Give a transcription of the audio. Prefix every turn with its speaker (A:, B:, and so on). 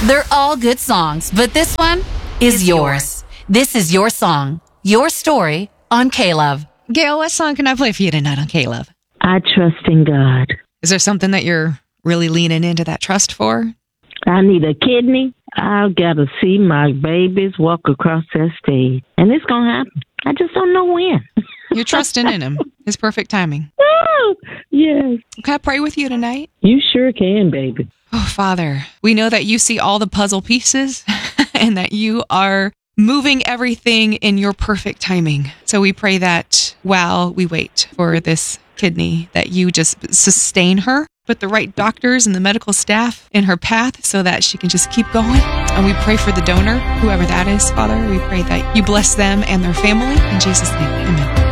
A: They're all good songs, but this one is yours. This is your song, your story on K-Love.
B: Gail, what song can I play for you tonight on K-Love?
C: I trust in God.
B: Is there something that you're really leaning into that trust for?
C: I need a kidney. I've got to see my babies walk across that stage. And it's going to happen. I just don't know when.
B: You're trusting in him. His perfect timing.
C: Oh, yes.
B: Can I pray with you tonight?
C: You sure can, baby.
B: Oh, Father, we know that you see all the puzzle pieces and that you are moving everything in your perfect timing. So we pray that while we wait for this kidney, that you just sustain her, put the right doctors and the medical staff in her path so that she can just keep going. And we pray for the donor, whoever that is, Father. We pray that you bless them and their family. In Jesus' name, amen.